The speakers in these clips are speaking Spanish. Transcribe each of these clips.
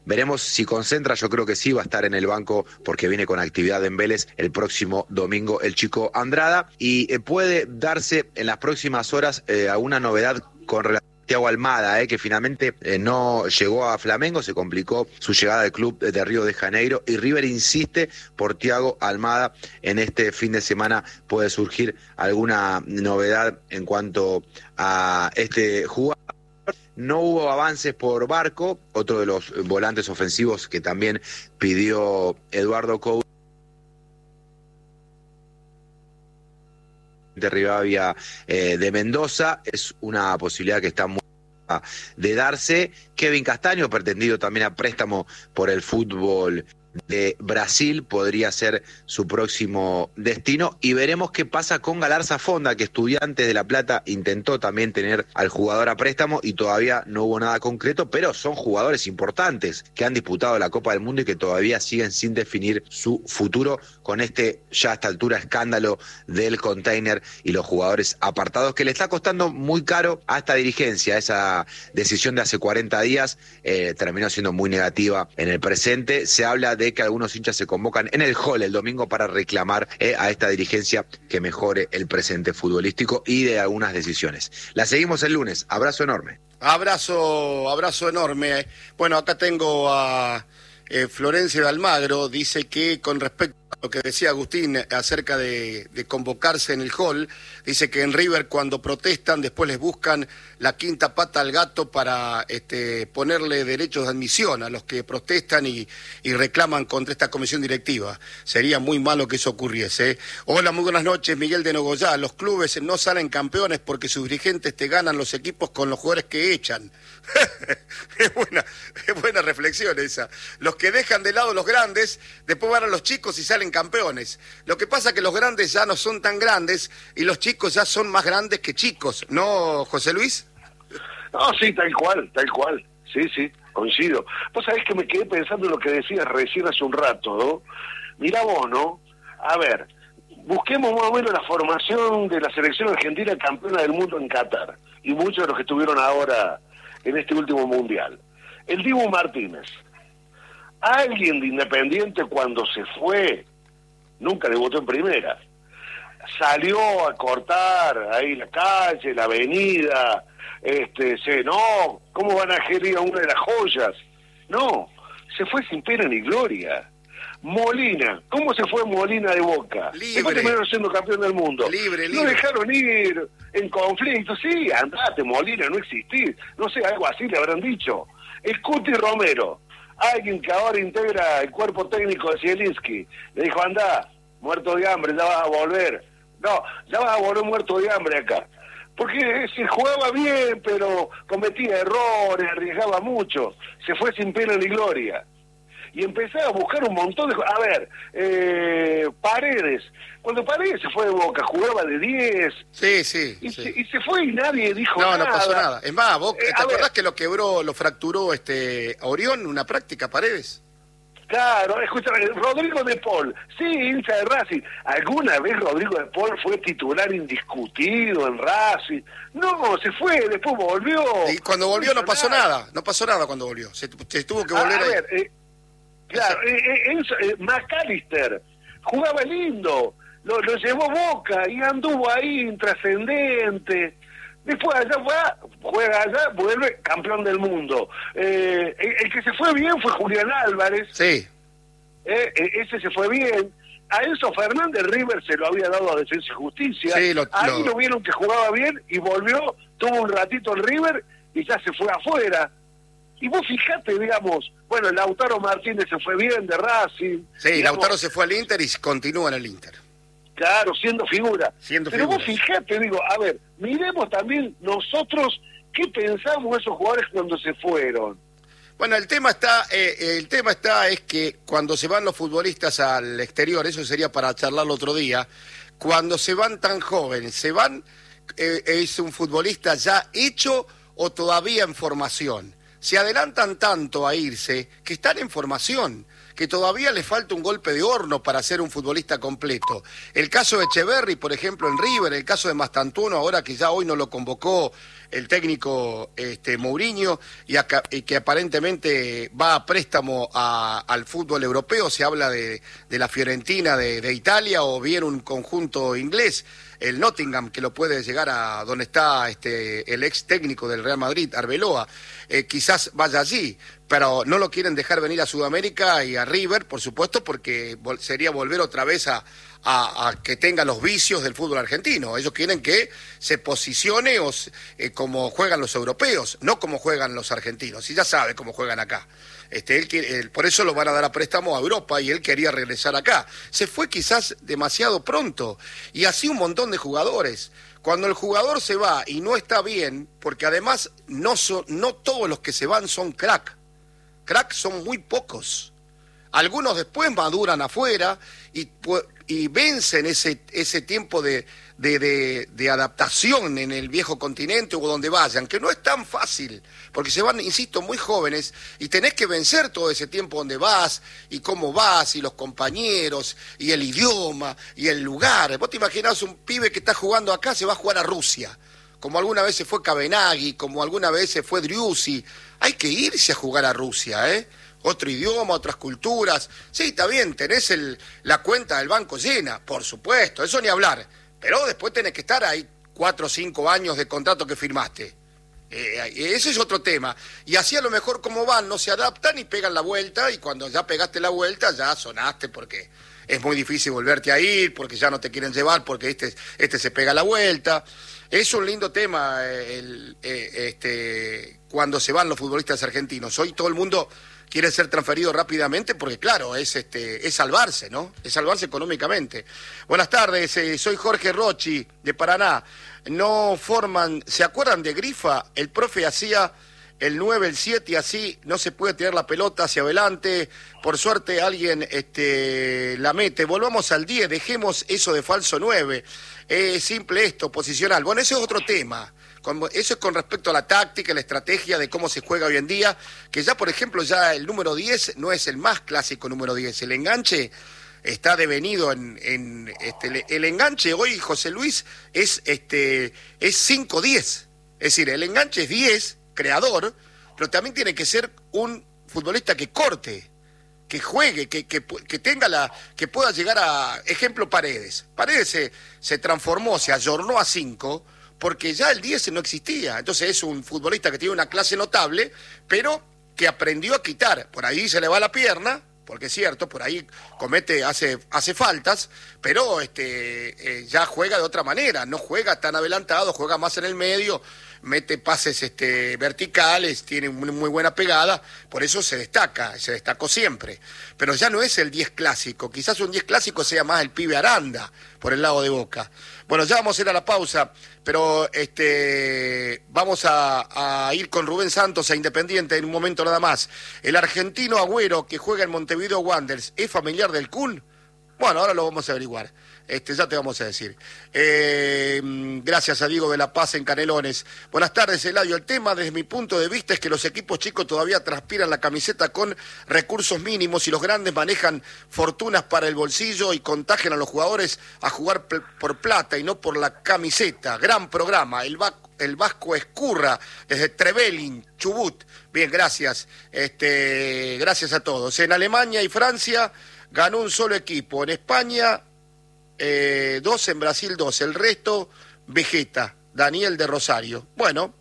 Veremos si concentra, yo creo que sí va a estar en el banco porque viene con actividad en Vélez el próximo domingo el chico Andrada y puede darse en las próximas horas alguna novedad con relación a Thiago Almada, que finalmente no llegó a Flamengo, se complicó su llegada al club de Río de Janeiro y River insiste por Thiago Almada. En este fin de semana puede surgir alguna novedad en cuanto a este jugador. No hubo avances por Barco, otro de los volantes ofensivos que también pidió Eduardo Coudet de Rivadavia de Mendoza. Es una posibilidad que está muy de darse. Kevin Castaño, pretendido también a préstamo por el fútbol de Brasil, podría ser su próximo destino y veremos qué pasa con Galarza Fonda, que Estudiantes de La Plata intentó también tener al jugador a préstamo y todavía no hubo nada concreto, pero son jugadores importantes que han disputado la Copa del Mundo y que todavía siguen sin definir su futuro con este ya a esta altura escándalo del container y los jugadores apartados, que le está costando muy caro a esta dirigencia. Esa decisión de hace 40 días terminó siendo muy negativa en el presente. Se habla de que algunos hinchas se convocan en el hall el domingo para reclamar a esta dirigencia que mejore el presente futbolístico y de algunas decisiones. La seguimos el lunes. Abrazo enorme. Abrazo enorme. Bueno, acá tengo a Florencio de Almagro, dice que con respecto a lo que decía Agustín acerca de convocarse en el hall, dice que en River cuando protestan después les buscan la quinta pata al gato para ponerle derechos de admisión a los que protestan y reclaman contra esta comisión directiva. Sería muy malo que eso ocurriese. Hola, muy buenas noches, Miguel de Nogoyá. Los clubes no salen campeones porque sus dirigentes te ganan los equipos con los jugadores que echan. Es buena reflexión esa. Los que dejan de lado los grandes, después van a los chicos y salen campeones. Lo que pasa es que los grandes ya no son tan grandes y los chicos ya son más grandes que chicos, ¿no, José Luis? No, sí, tal cual. Sí, coincido. Vos sabés que me quedé pensando en lo que decías recién hace un rato, ¿no? Mirá vos, ¿no? A ver, busquemos más o menos la formación de la selección argentina campeona del mundo en Qatar y muchos de los que estuvieron ahora en este último mundial. El Dibu Martínez. Alguien de Independiente cuando se fue nunca debutó en primera. Salió a cortar ahí la calle, la avenida, no, ¿cómo van a gerir a una de las joyas? No, se fue sin pena ni gloria. Molina, ¿cómo se fue Molina de Boca? Después terminaron siendo campeón del mundo. Libre. No dejaron ir en conflicto. Sí, andate, Molina, no existís. No sé, algo así le habrán dicho. El Cuti Romero, alguien que ahora integra el cuerpo técnico de Zielinski, le dijo, andá, muerto de hambre, ya vas a volver. No, ya vas a volver muerto de hambre acá. Porque se jugaba bien, pero cometía errores, arriesgaba mucho. Se fue sin pena ni gloria. Y empezaba a buscar un montón de... A ver, Paredes. Cuando Paredes se fue de Boca, jugaba de 10. Sí. Y se fue y nadie dijo nada. No pasó nada. Es más, vos, ¿te acordás que lo fracturó Orión, una práctica, Paredes? Claro, escúchame, Rodrigo de Paul, sí, hincha de Racing. ¿Alguna vez Rodrigo de Paul fue titular indiscutido en Racing? No, se fue, después volvió. Y cuando volvió no pasó nada cuando volvió. Se tuvo que volver a ver, claro, McAllister jugaba lindo, lo llevó Boca y anduvo ahí intrascendente. Después allá juega allá, vuelve campeón del mundo. El que se fue bien fue Julián Álvarez. Sí. Ese se fue bien. A Enzo Fernández River se lo había dado a Defensa y Justicia. Sí, ahí lo vieron que jugaba bien y volvió, tuvo un ratito en River y ya se fue afuera. Y vos fijate, digamos, bueno, Lautaro Martínez se fue bien de Racing. Sí, digamos, Lautaro se fue al Inter y continúa en el Inter. Claro, siendo figura. Pero vos fijate, digo, a ver, miremos también nosotros qué pensamos esos jugadores cuando se fueron. Bueno, el tema está es que cuando se van los futbolistas al exterior, eso sería para charlarlo otro día, cuando se van tan jóvenes, ¿es un futbolista ya hecho o todavía en formación? se adelantan tanto a irse que están en formación, que todavía le falta un golpe de horno para ser un futbolista completo. El caso de Echeverri, por ejemplo, en River, el caso de Mastantuono, ahora que ya hoy no lo convocó el técnico Mourinho, y que aparentemente va a préstamo al fútbol europeo, se habla de la Fiorentina de Italia o bien un conjunto inglés, el Nottingham, que lo puede llegar a donde está el ex técnico del Real Madrid, Arbeloa, quizás vaya allí, pero no lo quieren dejar venir a Sudamérica y a River, por supuesto, porque sería volver otra vez a que tenga los vicios del fútbol argentino. Ellos quieren que se posicione como juegan los europeos, no como juegan los argentinos, y ya sabe cómo juegan acá. Por eso lo van a dar a préstamo a Europa y él quería regresar acá. Se fue quizás demasiado pronto y así un montón de jugadores. Cuando el jugador se va y no está bien, porque además no todos los que se van son crack. Crack son muy pocos. Algunos después maduran afuera y vencen ese tiempo de adaptación en el viejo continente o donde vayan, que no es tan fácil, porque se van, insisto, muy jóvenes y tenés que vencer todo ese tiempo donde vas y cómo vas y los compañeros y el idioma y el lugar. Vos te imaginás un pibe que está jugando acá, se va a jugar a Rusia, como alguna vez se fue Kavenaghi, como alguna vez se fue Driussi. Hay que irse a jugar a Rusia, ¿eh? Otro idioma, otras culturas. Sí, está bien, tenés la cuenta del banco llena, por supuesto, eso ni hablar. Pero después tenés que estar ahí 4 o 5 años de contrato que firmaste. Ese es otro tema. Y así a lo mejor como van, no se adaptan y pegan la vuelta, y cuando ya pegaste la vuelta ya sonaste porque es muy difícil volverte a ir, porque ya no te quieren llevar, porque este se pega la vuelta. Es un lindo tema cuando se van los futbolistas argentinos. Hoy todo el mundo quiere ser transferido rápidamente porque, claro, es salvarse, ¿no? Es salvarse económicamente. Buenas tardes, soy Jorge Rochi, de Paraná. ¿Se acuerdan de Grifa? El profe hacía el 9, el 7 y así no se puede tirar la pelota hacia adelante. Por suerte alguien la mete. Volvamos al 10, dejemos eso de falso 9. Simple esto, posicional. Bueno, ese es otro tema. Eso es con respecto a la táctica, la estrategia de cómo se juega hoy en día, que ya, por ejemplo, ya el número 10 no es el más clásico número 10. El enganche está devenido el enganche hoy, José Luis, es 5-10. Es decir, el enganche es 10, creador, pero también tiene que ser un futbolista que corte, que juegue, que pueda llegar a... Ejemplo, Paredes. Paredes se transformó, se ayornó a 5, porque ya el 10 no existía. Entonces es un futbolista que tiene una clase notable, pero que aprendió a quitar. Por ahí se le va la pierna, porque es cierto, por ahí hace faltas, pero ya juega de otra manera, no juega tan adelantado, juega más en el medio, mete pases verticales, tiene muy buena pegada, por eso se destacó siempre. Pero ya no es el 10 clásico, quizás un 10 clásico sea más el pibe Aranda, por el lado de Boca. Bueno, ya vamos a ir a la pausa, pero vamos a ir con Rubén Santos a Independiente en un momento nada más. El argentino Agüero, que juega en Montevideo Wanderers, ¿es familiar del Kun? Bueno, ahora lo vamos a averiguar. Ya te vamos a decir. Gracias a Diego de la Paz en Canelones. Buenas tardes, Eladio. El tema, desde mi punto de vista, es que los equipos chicos todavía transpiran la camiseta con recursos mínimos y los grandes manejan fortunas para el bolsillo y contagian a los jugadores a jugar por plata y no por la camiseta. Gran programa. El Vasco Escurra, desde Trevelin, Chubut. Bien, gracias. Gracias a todos. En Alemania y Francia ganó un solo equipo. En España... 2, en Brasil 2, el resto Vegeta, Daniel de Rosario. Bueno,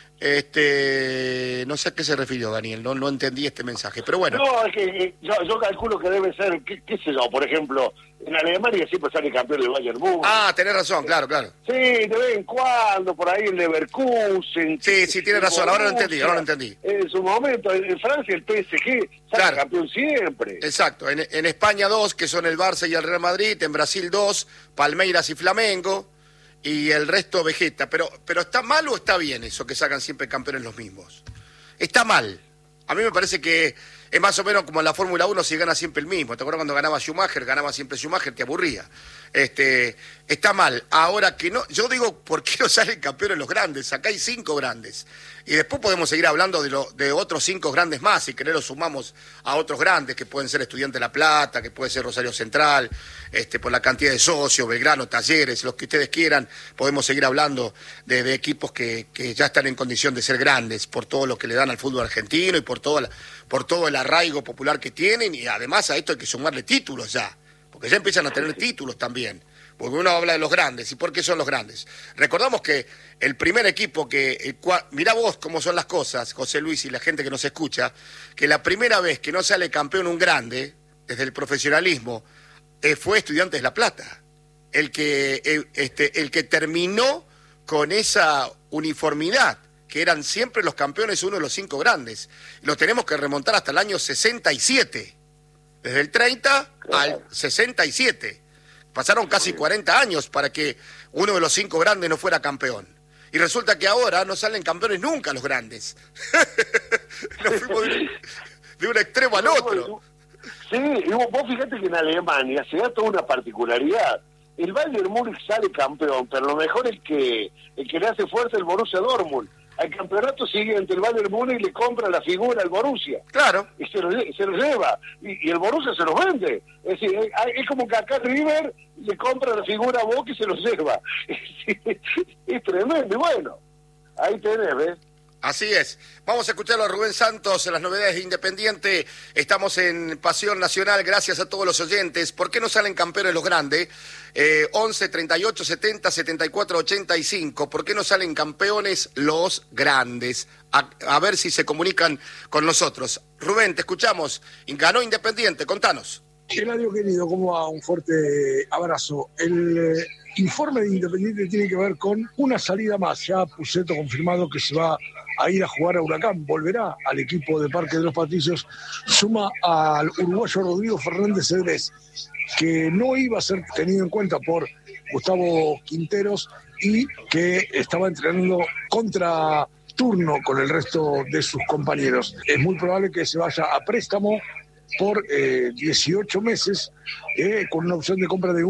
no sé a qué se refirió Daniel, no entendí este mensaje, pero bueno. No, es que yo calculo que debe ser, qué sé yo, por ejemplo, en Alemania siempre sale campeón del Bayern Múnich. Ah, tenés razón, claro. Sí, de vez en cuando, por ahí el Leverkusen. Sí, tienes razón, ahora lo entendí. En su momento, en Francia el PSG sale campeón siempre. Exacto, en España 2, que son el Barça y el Real Madrid, en Brasil 2, Palmeiras y Flamengo, y el resto Vegeta. Pero ¿está mal o está bien eso que sacan siempre campeones los mismos? Está mal. A mí me parece que Es más o menos como en la Fórmula 1, si gana siempre el mismo. ¿Te acuerdas cuando ganaba siempre Schumacher, te aburría? Está mal. Ahora que no, yo digo, ¿por qué no salen campeones los grandes? Acá hay 5 grandes. Y después podemos seguir hablando de otros 5 grandes más, si querés los sumamos a otros grandes, que pueden ser Estudiantes de La Plata, que puede ser Rosario Central, por la cantidad de socios, Belgrano, Talleres, los que ustedes quieran. Podemos seguir hablando de equipos que ya están en condición de ser grandes, por todo lo que le dan al fútbol argentino y por todo el arraigo popular que tienen, y además a esto hay que sumarle títulos ya, porque ya empiezan a tener títulos también. Porque uno habla de los grandes. ¿Y por qué son los grandes? Recordamos que el primer equipo mirá vos cómo son las cosas, José Luis y la gente que nos escucha, que la primera vez que no sale campeón un grande, desde el profesionalismo, fue Estudiantes de La Plata. El que terminó con esa uniformidad, que eran siempre los campeones uno de los 5 grandes. Lo tenemos que remontar hasta el año 67. Desde el 30 al 67. Pasaron casi 40 años para que uno de los 5 grandes no fuera campeón. Y resulta que ahora no salen campeones nunca los grandes. Nos fuimos de un extremo al otro. Sí, y vos fíjate que en Alemania se da toda una particularidad. El Bayern Múnich sale campeón, pero lo mejor es que el que le hace fuerza es el Borussia Dortmund. Al campeonato siguiente el Bayern Múnich le compra la figura al Borussia. Claro. Y se lo lleva. Y el Borussia se los vende. Es decir, es como que acá River le compra la figura a Boca y se los lleva. Es tremendo. Y bueno, ahí tenés, ¿ves? Así es. Vamos a escucharlo a Rubén Santos en las novedades de Independiente. Estamos en Pasión Nacional, gracias a todos los oyentes. ¿Por qué no salen campeones los grandes? 11, 38, 70, 74, 85. ¿Por qué no salen campeones los grandes? A ver si se comunican con nosotros. Rubén, te escuchamos. Ganó Independiente, contanos. Eladio querido, ¿cómo va? Un fuerte abrazo. El informe de Independiente tiene que ver con una salida más. Ya Pusetto confirmado que se va a ir a jugar a Huracán, volverá al equipo de Parque de los Patricios, suma al uruguayo Rodrigo Fernández Cedrés, que no iba a ser tenido en cuenta por Gustavo Quinteros y que estaba entrenando contra turno con el resto de sus compañeros. Es muy probable que se vaya a préstamo por 18 meses con una opción de compra de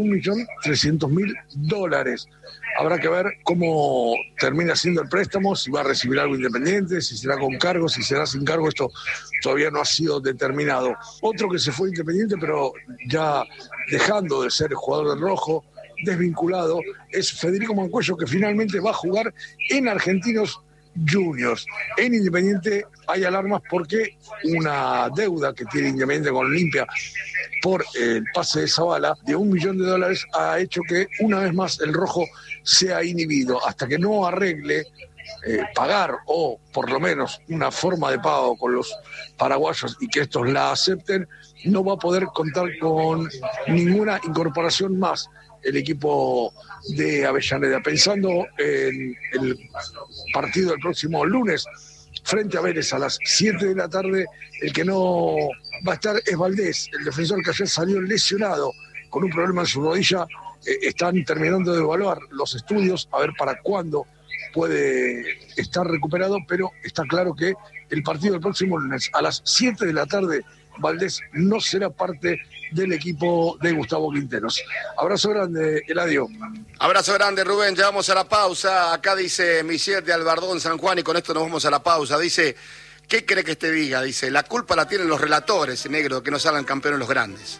$1.300.000. Habrá que ver cómo termina siendo el préstamo, si va a recibir algo Independiente, si será con cargo, si será sin cargo, esto todavía no ha sido determinado. Otro que se fue Independiente, pero ya dejando de ser jugador del rojo, desvinculado, es Federico Mancuello, que finalmente va a jugar en Argentinos Juniors. En Independiente hay alarmas porque una deuda que tiene Independiente con Olimpia por el pase de Zavala de $1 millón ha hecho que una vez más el rojo sea inhibido. Hasta que no arregle pagar o por lo menos una forma de pago con los paraguayos y que estos la acepten, no va a poder contar con ninguna incorporación más el equipo de Avellaneda. Pensando en el partido del próximo lunes frente a Vélez a las 7 de la tarde, el que no va a estar es Valdés, el defensor que ayer salió lesionado con un problema en su rodilla. Están terminando de evaluar los estudios a ver para cuándo puede estar recuperado, pero está claro que el partido del próximo lunes a las 7 de la tarde Valdés no será parte del equipo de Gustavo Quinteros. Abrazo grande, Eladio. Abrazo grande, Rubén. Ya vamos a la pausa. Acá dice Michel de Albardón, San Juan, y con esto nos vamos a la pausa. Dice, ¿qué cree que te diga? Dice, la culpa la tienen los relatores, negro, que no salgan campeones los grandes.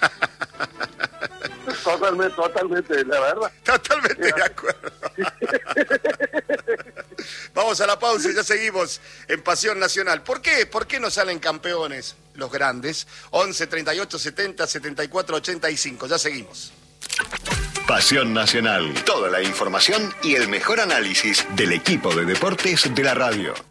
Totalmente, la verdad. Totalmente de acuerdo. Vamos a la pausa y ya seguimos en Pasión Nacional. ¿Por qué? ¿Por qué no salen campeones los grandes? 11, 38, 70, 74, 85. Ya seguimos. Pasión Nacional. Toda la información y el mejor análisis del equipo de deportes de la radio.